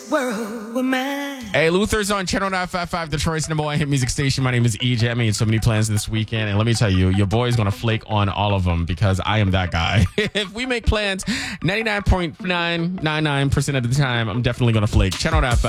world with mine. Hey, Luther's on Channel 955, Detroit's number one hit music station. My name is EJ. I made so many plans this weekend. And let me tell you, your boy's going to flake on all of them because I am that guy. If we make plans 99.999% of the time, I'm definitely going to flake. Channel 955.